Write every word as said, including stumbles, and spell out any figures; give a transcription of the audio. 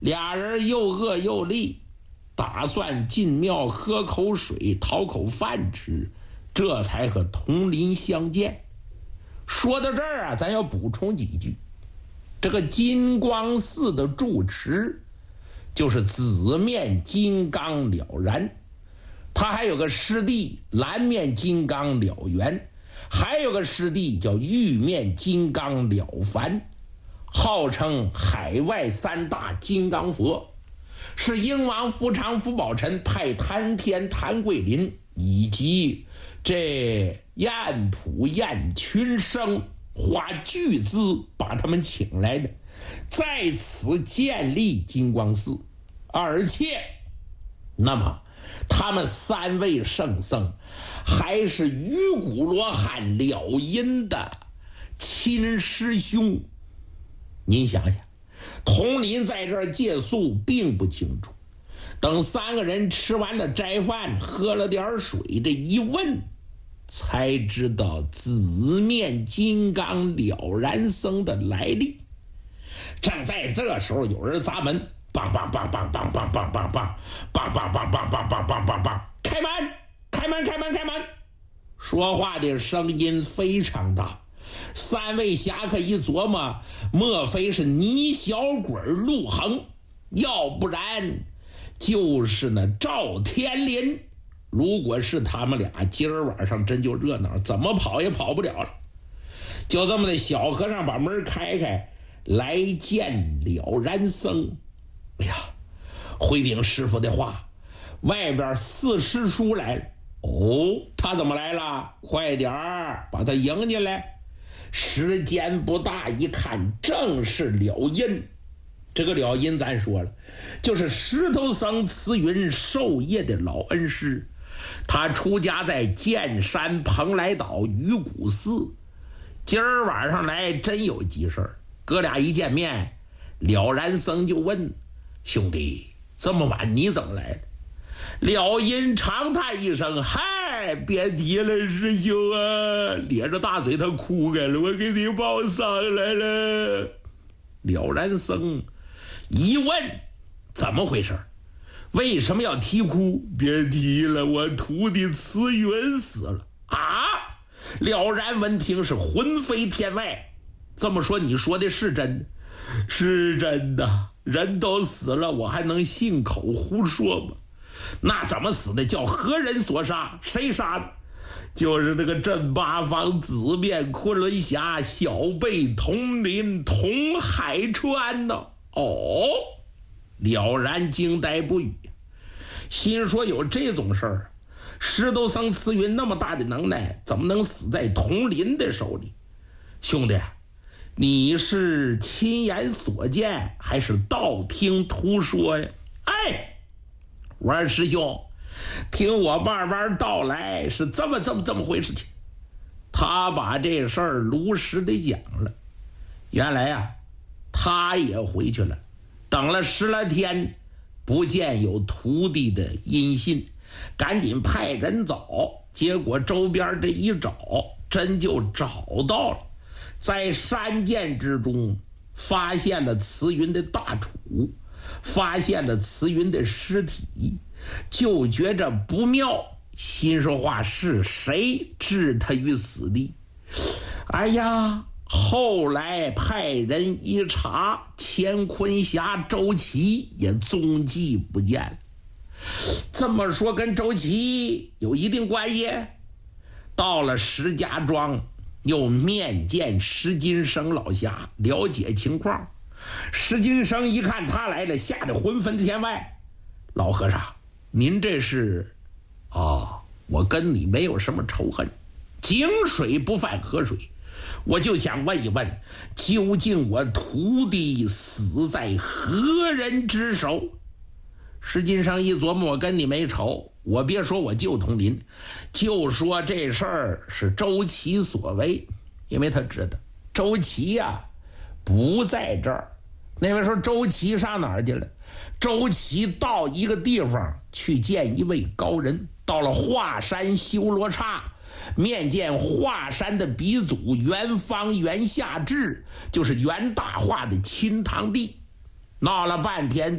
俩人又饿又累，打算进庙喝口水，讨口饭吃，这才和同林相见。说到这儿啊，咱要补充几句。这个金光寺的住持就是紫面金刚了然，他还有个师弟蓝面金刚了缘，还有个师弟叫玉面金刚了凡，号称海外三大金刚佛，是英王福长福宝臣派谭天谭桂林以及这燕普燕群生花巨资把他们请来的，在此建立金光寺。而且那么他们三位圣僧还是鱼骨罗汉了因的亲师兄。您想想，同林在这儿借宿并不清楚，等三个人吃完了斋饭，喝了点水，这一问才知道紫面金刚了然僧的来历。正在这时候，有人砸门，梆梆梆梆梆梆梆梆梆梆梆梆梆梆梆梆梆梆，开门开门开门开门！说话的声音非常大，三位侠客一琢磨，莫非是泥小鬼陆恒，要不然就是那赵天林。如果是他们俩，今儿晚上真就热闹，怎么跑也跑不了了。就这么的，小和尚把门开开，来见了然僧。哎呀，回禀师傅的话，外边四师叔来了。哦，他怎么来了？快点儿把他迎进来。时间不大，一看正是了因。这个了因咱说了，就是石头僧慈云授业的老恩师。他出家在剑山蓬莱岛鱼骨寺，今儿晚上来真有急事儿。哥俩一见面，了然僧就问：兄弟，这么晚你怎么来了？了因长叹一声：嗨，别提了，师兄啊，咧着大嘴他哭开了，我给你报丧来了。了然僧一问怎么回事，为什么要啼哭？别提了，我徒弟慈云死了啊！了然闻听是魂飞天外。这么说你说的是真的？是真的，人都死了，我还能信口胡说吗？那怎么死的？叫何人所杀？谁杀的？就是那个镇八方紫面昆仑侠小辈同林同海川呢。哦，了然惊呆不语，心说有这种事儿，石头僧慈云那么大的能耐，怎么能死在同林的手里？兄弟，你是亲眼所见还是道听途说呀？哎，我说师兄，听我慢慢道来，是这么这么这么回事情。他把这事儿如实的讲了。原来啊，他也回去了，等了十来天，不见有徒弟的音信，赶紧派人找，结果周边这一找，真就找到了。在山涧之中发现了慈云的大杵，发现了慈云的尸体，就觉着不妙，心说话是谁置他于死地？哎呀，后来派人一查，乾坤侠周琦也踪迹不见了。这么说跟周琦有一定关系。到了石家庄，又面见石金生老侠，了解情况。石金生一看他来了，吓得魂飞天外。老和尚，您这是？啊，我跟你没有什么仇恨，井水不犯河水。我就想问一问，究竟我徒弟死在何人之手？石金生一琢磨，我跟你没仇，我别说我救同林，就说这事儿是周琦所为，因为他知道周琦呀、啊、不在这儿。那位说周琦上哪儿去了？周琦到一个地方去见一位高人，到了华山修罗刹，面见华山的鼻祖元方元夏至，就是元大化的亲堂弟，闹了半天